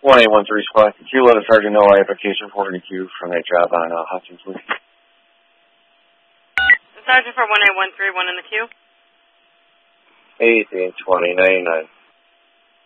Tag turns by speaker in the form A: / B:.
A: 1813 squad. Q, let the sergeant know I application for the queue from that job on Hudson, please.
B: The sergeant for 18131 in the queue.
A: 182099.